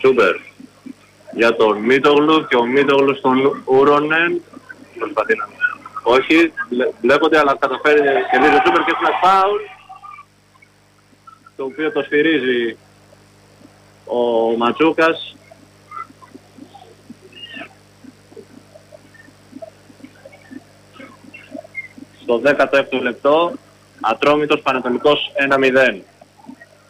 Τσούμπερ για τον Μίτογλου και ο Μίτογλου στον Ούρονεν. Προσπαθεί να... Όχι, βλέπονται, αλλά καταφέρει και δει ο Τσούμπερ και έχουμε φάουλ, το οποίο το σφυρίζει ο Ματσούκας. Στο 16ο λεπτό, Ατρόμητος Πανετολικός 1-0.